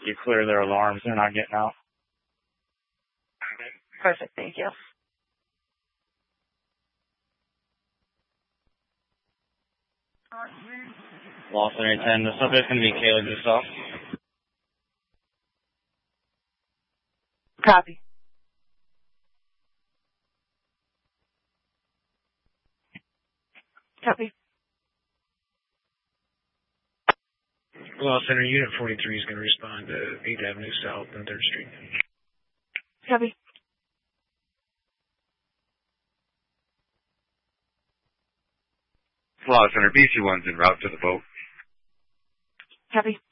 You clear their alarms. They're not getting out. Perfect. Thank you. Lost Center 10. The subject's going to be Kayla Gustav. Copy. Copy. Lost Center Unit 43 is going to respond to 8th Avenue South and 3rd Street. Copy. Lost Center BC1's en route to the boat. Copy.